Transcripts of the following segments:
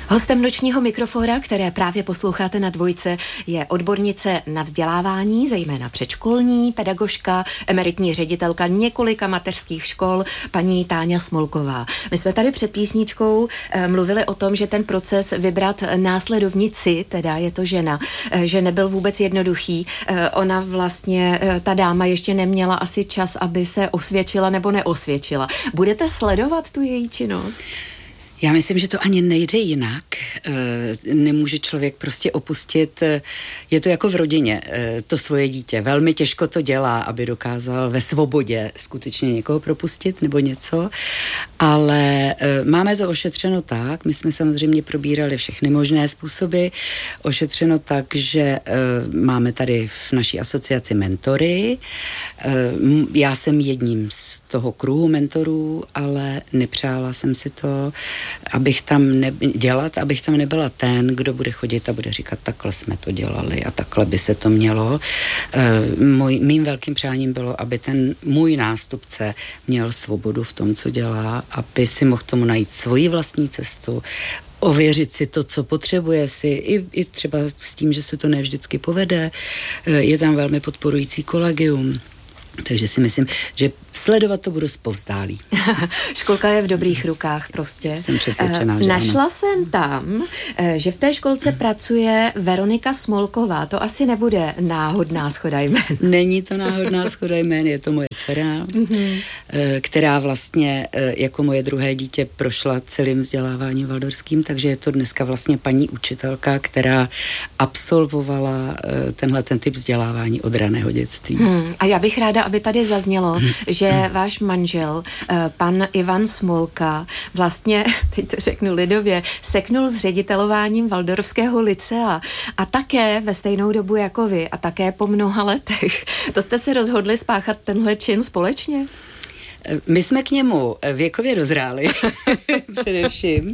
Hostem nočního mikrofóra, které právě posloucháte na Dvojce, je odbornice na vzdělávání, zejména předškolní, pedagožka, emeritní ředitelka několika mateřských škol, paní Táňa Smolková. My jsme tady před písničkou mluvili o tom, že ten proces vybrat následovnici, teda je to žena, že nebyl vůbec jednoduchý. Ona vlastně, ta dáma ještě neměla asi čas, aby se osvědčila nebo neosvědčila. Budete sledovat tu její činnost? Já myslím, že to ani nejde jinak. Nemůže člověk prostě opustit, je to jako v rodině, to svoje dítě. Velmi těžko to dělá, aby dokázal ve svobodě skutečně někoho propustit nebo něco, ale máme to ošetřeno tak, my jsme samozřejmě probírali všechny možné způsoby, ošetřeno tak, že máme tady v naší asociaci mentory. Já jsem jedním z toho kruhu mentorů, ale nepřála jsem si to, abych tam nebyla ten, kdo bude chodit a bude říkat, takhle jsme to dělali a takhle by se to mělo. Mým velkým přáním bylo, aby ten můj nástupce měl svobodu v tom, co dělá, aby si mohl tomu najít svoji vlastní cestu, ověřit si to, co potřebuje si, i třeba s tím, že se to ne vždycky povede. Je tam velmi podporující kolegium. Takže si myslím, že sledovat to budu zpovzdálí. Školka je v dobrých rukách prostě. Jsem přesvědčená, že Našla ano. jsem tam, že v té školce pracuje Veronika Smolková. To asi nebude náhodná shoda jmén. Není to náhodná shoda jmén, je to moje dcera, která vlastně jako moje druhé dítě prošla celým vzděláváním waldorským, takže je to dneska vlastně paní učitelka, která absolvovala ten typ vzdělávání od raného dětství. A já bych ráda, aby tady zaznělo, že váš manžel, pan Ivan Smolka, vlastně, teď to řeknu lidově, seknul s ředitelováním Waldorfského lycea a také ve stejnou dobu jako vy a také po mnoha letech. To jste se rozhodli spáchat tenhle čin společně? My jsme k němu věkově dozráli, především.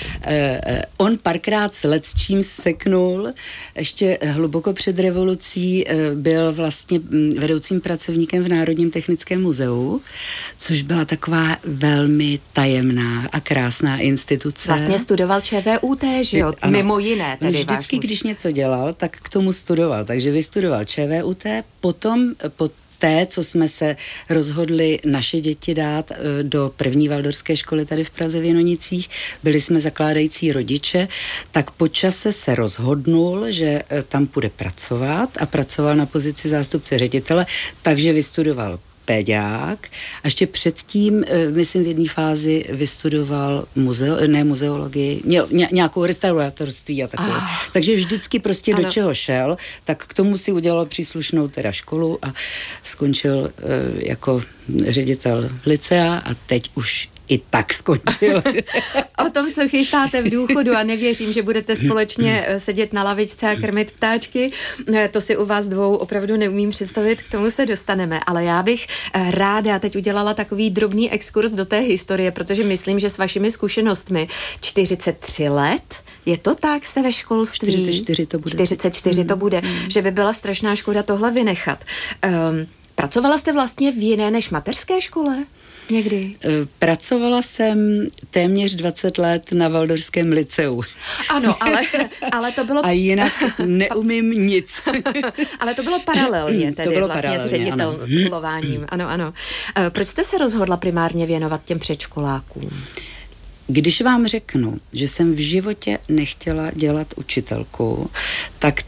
On párkrát s lecčím seknul, ještě hluboko před revolucí byl vlastně vedoucím pracovníkem v Národním technickém muzeu, což byla taková velmi tajemná a krásná instituce. Vlastně studoval ČVUT, že jo? Ano. Mimo jiné. Tedy vždycky, když něco dělal, tak k tomu studoval. Takže vystudoval ČVUT, potom té, co jsme se rozhodli naše děti dát do první waldorfské školy tady v Praze v Janonicích, byli jsme zakládající rodiče, tak po čase se rozhodnul, že tam půjde pracovat a pracoval na pozici zástupce ředitele, takže vystudoval péďák a ještě předtím, myslím v jedné fázi vystudoval muzeologii, nějakou restaurátorství a takové. Takže vždycky prostě do čeho šel, tak k tomu si udělal příslušnou teda školu a skončil jako ředitel lycea a teď už i tak skončil. O tom, co chystáte v důchodu a nevěřím, že budete společně sedět na lavičce a krmit ptáčky, to si u vás dvou opravdu neumím představit, k tomu se dostaneme, ale já bych ráda teď udělala takový drobný exkurs do té historie, protože myslím, že s vašimi zkušenostmi 43 let, je to tak, jste ve školství? 44 to bude. 44 to bude, že by byla strašná škoda tohle vynechat. Pracovala jste vlastně v jiné než mateřské škole? Někdy? Pracovala jsem téměř 20 let na Waldorfském lyceu. Ano, ale to bylo... A jinak neumím nic. Ale to bylo paralelně, tedy to bylo vlastně paralelně, s ředitelováním. Ano. Proč jste se rozhodla primárně věnovat těm předškolákům? Když vám řeknu, že jsem v životě nechtěla dělat učitelku, tak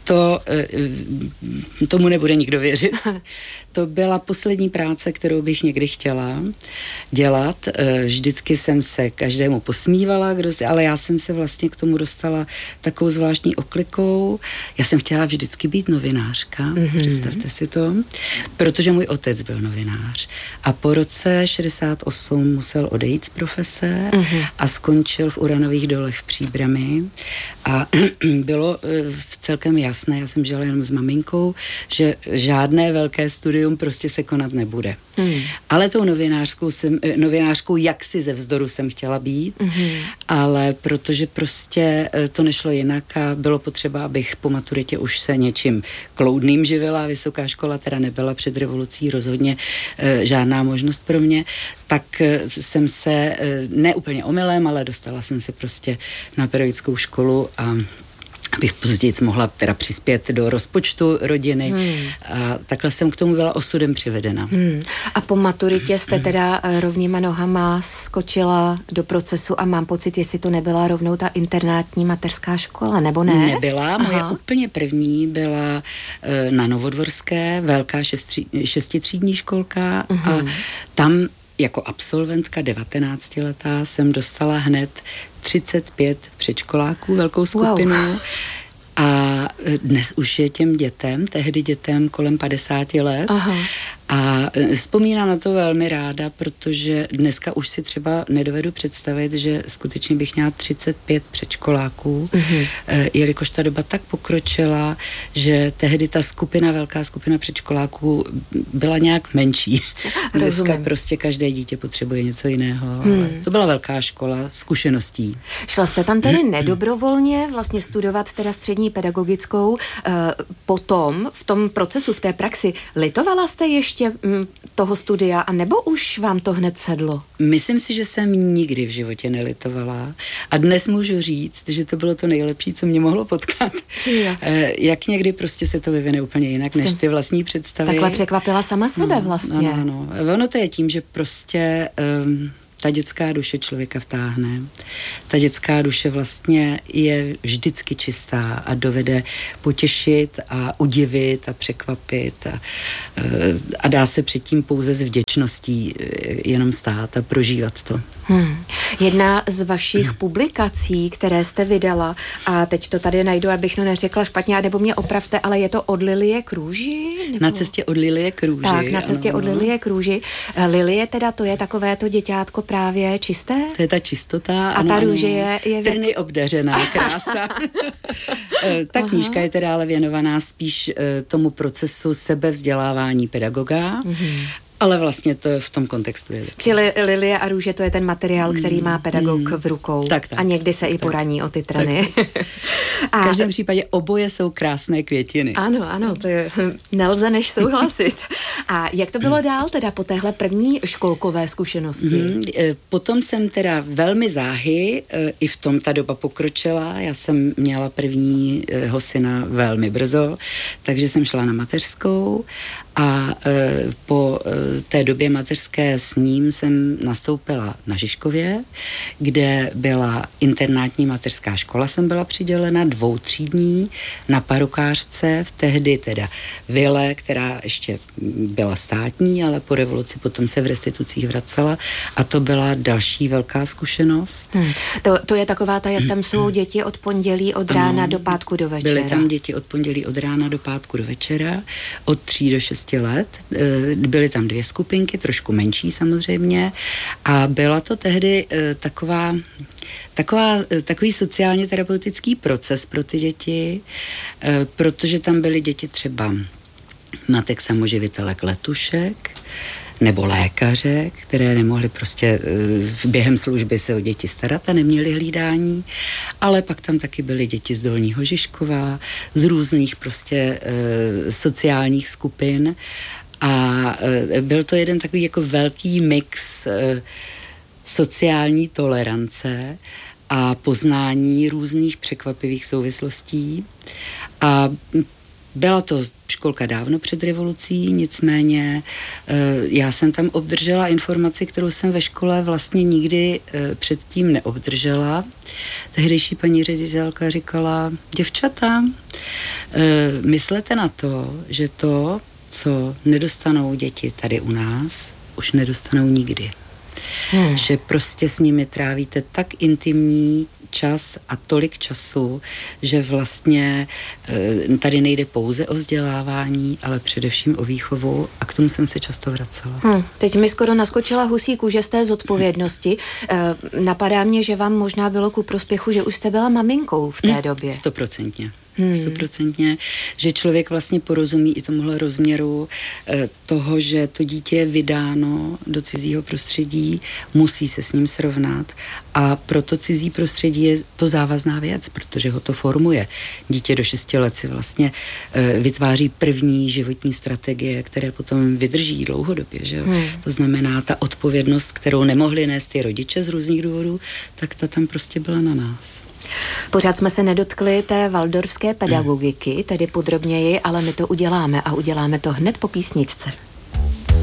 tomu nebude nikdo věřit. To byla poslední práce, kterou bych někdy chtěla dělat. Vždycky jsem se každému posmívala, ale já jsem se vlastně k tomu dostala takovou zvláštní oklikou. Já jsem chtěla vždycky být novinářka, představte si to, protože můj otec byl novinář. A po roce 68 musel odejít z profese a skončil v uranových dolech v Příbrami. A bylo v celkem jasné, já jsem žila jenom s maminkou, že žádné velké studium prostě se konat nebude. Ale tou novinářkou jaksi ze vzdoru jsem chtěla být, ale protože prostě to nešlo jinak a bylo potřeba, abych po maturitě už se něčím kloudným živila, vysoká škola teda nebyla před revolucí rozhodně žádná možnost pro mě, tak jsem se ne úplně omylem, ale dostala jsem se prostě na pedagogickou školu a abych později mohla teda přispět do rozpočtu rodiny a takhle jsem k tomu byla osudem přivedena. A po maturitě jste teda rovnýma nohama skočila do procesu a mám pocit, jestli to nebyla rovnou ta internátní mateřská škola, nebo ne? Nebyla, moje úplně první byla na Novodvorské, velká šestitřídní školka a tam jako absolventka 19letá jsem dostala hned 35 předškoláků, velkou skupinu. Wow. A dnes už je těm dětem, tehdy dětem kolem 50 let. Aha. A vzpomínám na to velmi ráda, protože dneska už si třeba nedovedu představit, že skutečně bych měla 35 předškoláků, jelikož ta doba tak pokročila, že tehdy ta velká skupina předškoláků byla nějak menší. Dneska prostě každé dítě potřebuje něco jiného. Ale to byla velká škola zkušeností. Šla jste tam tedy nedobrovolně vlastně studovat teda střední pedagogickou. Potom v tom procesu, v té praxi, litovala jste ještě toho studia, a nebo už vám to hned sedlo? Myslím si, že jsem nikdy v životě nelitovala a dnes můžu říct, že to bylo to nejlepší, co mě mohlo potkat. Jak někdy prostě se to vyvine úplně jinak, než ty vlastní představy. Takhle překvapila sama sebe vlastně. Ano. Ono to je tím, že prostě ta dětská duše člověka vtáhne. Ta dětská duše vlastně je vždycky čistá a dovede potěšit a udivit a překvapit a dá se předtím pouze s vděčností jenom stát a prožívat to. Jedna z vašich publikací, které jste vydala, a teď to tady najdu, abych to neřekla špatně, nebo mě opravte, ale je to Od lilie k růži? Nebo... Na cestě od lilie k růži. Tak, na cestě od lilie k růži. Lilie teda, to je takové to děťátko právě čisté? To je ta čistota. A ta růže je... Trny obdařená, krása. Ta knížka je teda ale věnovaná spíš tomu procesu sebevzdělávání pedagoga. Ale vlastně to v tom kontextu je. Čili lilie a růže, to je ten materiál, který má pedagog v rukou. Tak. A někdy se i poraní o ty trny. V každém případě oboje jsou krásné květiny. Ano, to je nelze než souhlasit. A jak to bylo dál teda po téhle první školkové zkušenosti? Potom jsem teda velmi záhy, i v tom ta doba pokročila. Já jsem měla prvního syna velmi brzo, takže jsem šla na mateřskou a po té době mateřské s ním jsem nastoupila na Žižkově, kde byla internátní mateřská škola, jsem byla přidělena 2třídní na Parukářce, v tehdy teda vile, která ještě byla státní, ale po revoluci potom se v restitucích vracela a to byla další velká zkušenost. To je taková ta, jak tam jsou děti od pondělí od rána do pátku do večera. Byly tam děti od pondělí od rána do pátku do večera, od 3 do 6 let. Byly tam 2 skupinky, trošku menší samozřejmě a byla to tehdy takový sociálně terapeutický proces pro ty děti, protože tam byly děti třeba matek samoživitelek letušek nebo lékaře, které nemohly prostě během služby se o děti starat a neměly hlídání, ale pak tam taky byly děti z Dolního Žižkova, z různých prostě sociálních skupin a byl to jeden takový jako velký mix sociální tolerance a poznání různých překvapivých souvislostí a byla to školka dávno před revolucí, nicméně já jsem tam obdržela informaci, kterou jsem ve škole vlastně nikdy předtím neobdržela. Tehdejší paní ředitelka říkala, děvčata, myslete na to, že to, co nedostanou děti tady u nás, už nedostanou nikdy. Že prostě s nimi trávíte tak intimní čas a tolik času, že vlastně tady nejde pouze o vzdělávání, ale především o výchovu a k tomu jsem se často vracela. Teď mi skoro naskočila husí kůže z té zodpovědnosti. Napadá mě, že vám možná bylo ku prospěchu, že už jste byla maminkou v té době. 100%. 100%, že člověk vlastně porozumí i tomuhle rozměru toho, že to dítě je vydáno do cizího prostředí, musí se s ním srovnat a proto cizí prostředí je to závazná věc, protože ho to formuje. Dítě do 6 let si vlastně vytváří první životní strategie, které potom vydrží dlouhodobě. Že jo? To znamená, ta odpovědnost, kterou nemohli nést ty rodiče z různých důvodů, tak ta tam prostě byla na nás. Pořád jsme se nedotkli té waldorfské pedagogiky, tedy podrobněji, ale my to uděláme a uděláme to hned po písničce.